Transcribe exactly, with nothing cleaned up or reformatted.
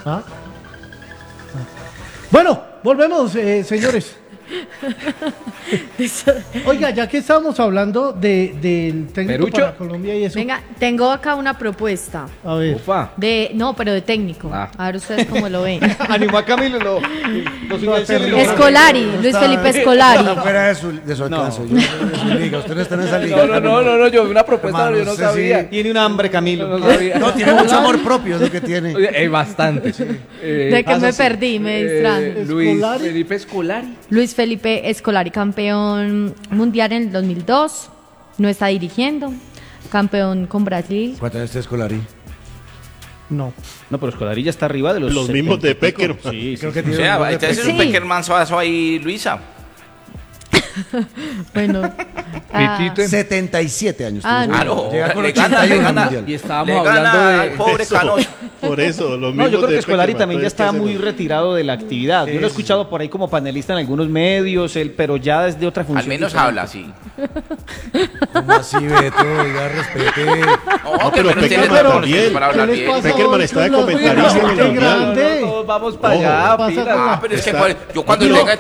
¿Ah? Bueno, volvemos, eh, señores. Oiga, ya que estamos hablando de, del técnico ¿Perucho? para Colombia y eso. Venga, tengo acá una propuesta. A ver. Ufa. De, no, pero de técnico. Ah. A ver ustedes cómo lo ven. Animó a Camilo, lo, lo subió al cielo y lo- Escolari, Luis Felipe Escolari. Está fuera de su, de su alcance. Yo no estoy en su liga. Usted no está en esa liga. No, no, no, no, no, yo vi una propuesta, Hermano, pero yo no usted sabía. sí. Tiene un hambre, Camilo. No sabía. No, tiene mucho amor propio, es lo que tiene. Eh, bastante. Eh, ¿De qué pasa me así. perdí? Me distraje. Eh, Luis Escolari. Felipe Escolari. Luis Felipe Escolari, campeón mundial en el dos mil dos. No está dirigiendo. Campeón con Brasil. ¿Cuánto es este Escolari? No. No, pero Escolari ya está arriba de los... Los mismos de Peckerman. Sí, sí. Creo que O tiene sea, un gol de entonces es Sí. un Peckerman suazo ahí, Luisa. Bueno. ah, Pitito. setenta y siete años. Ah, tiene. Claro, Llega con le ochenta gana, y le uno gana. mundial. Y estábamos Le hablando gana de... al pobre Eso. Canoso. Por eso, los No, mismos yo creo de que Escolari Peckerman, también ya entonces, ¿qué está hacemos? muy retirado de la actividad. Yo lo he escuchado por ahí como panelista en algunos medios, él, pero ya desde otra función. Al menos diferente. habla así. ¿Cómo así, Beto? Oiga, respete. No, No, que pero menos tiene Peckerman conocimiento también. para ¿Qué hablar les bien. pasa Peckerman hoy está con de los- comentarista Uy, en el qué Mundial. grande. Todos vamos para Ojo. allá, Pasa pila. con la- Ah, pero es que Está- por- yo cuando No, llegué